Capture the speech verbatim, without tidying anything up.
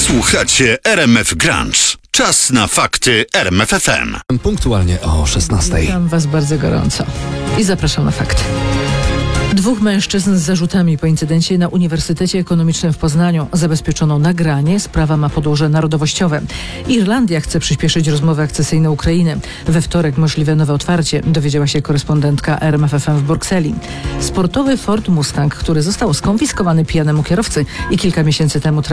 Słuchacie R M F Grunge. Czas na fakty R M F F M. Punktualnie o szesnastej. Witam Was bardzo gorąco i zapraszam na fakty. Dwóch mężczyzn z zarzutami po incydencie na Uniwersytecie Ekonomicznym w Poznaniu zabezpieczono nagranie. Sprawa ma podłoże narodowościowe. Irlandia chce przyspieszyć rozmowy akcesyjne Ukrainy. We wtorek możliwe nowe otwarcie, dowiedziała się korespondentka R M F F M w Brukseli. Sportowy Ford Mustang, który został skonfiskowany pijanemu kierowcy i kilka miesięcy temu